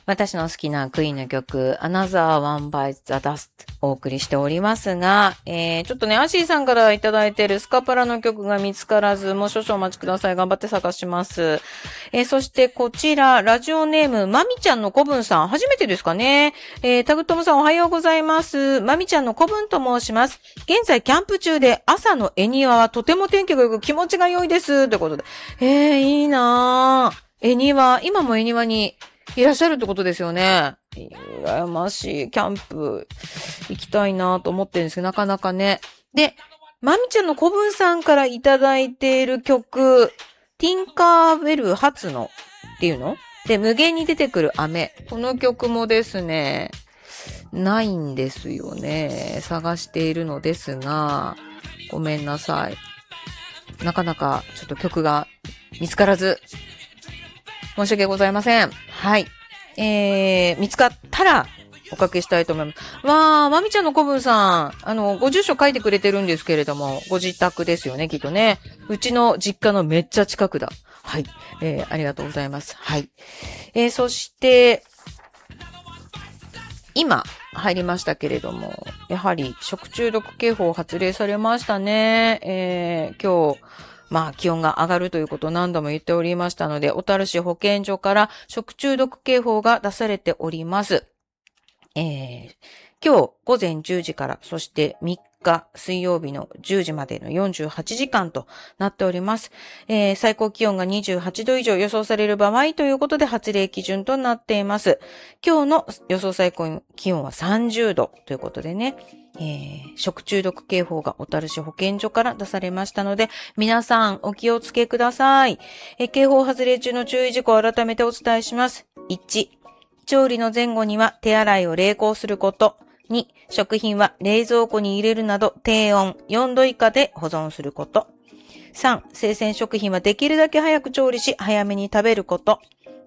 私の好きなクイーンの曲、Another One Bites the Dust お送りしておりますが、ちょっとね、アシーさんからいただいているスカパラの曲が見つからず、もう少々お待ちください。頑張って探します。そしてこちら、ラジオネーム、まみちゃんの子分さん、初めてですかね。タグトムさんおはようございます。まみちゃんの子分と申します。現在キャンプ中で朝の恵庭はとても天気が良く気持ちが良いです。ということで。いいなぁ。恵庭、今も恵庭にいらっしゃるってことですよね。羨ましい。キャンプ行きたいなと思ってるんですけど、なかなかね。で、まみちゃんの子分さんからいただいている曲、ティンカーベル初のっていうので、無限に出てくる雨。この曲もですね、ないんですよね。探しているのですが、ごめんなさい。なかなかちょっと曲が見つからず、申し訳ございません。はい。見つかったらおかけしたいと思います。わー、まみちゃんの子分さん、ご住所書いてくれてるんですけれども、ご自宅ですよね、きっとね。うちの実家のめっちゃ近くだ。はい。ありがとうございます。はい。そして、今入りましたけれども、やはり食中毒警報発令されましたね。今日、気温が上がるということを何度も言っておりましたので、小樽市保健所から食中毒警報が出されております。今日午前10時から、そして3日水曜日の10時までの48時間となっております。最高気温が28度以上予想される場合ということで発令基準となっています。今日の予想最高気温は30度ということでね、食中毒警報が小樽市保健所から出されましたので、皆さんお気をつけください。警報発令中の注意事項を改めてお伝えします。1、調理の前後には手洗いを励行すること。2、食品は冷蔵庫に入れるなど低温4度以下で保存すること。3、生鮮食品はできるだけ早く調理し早めに食べること。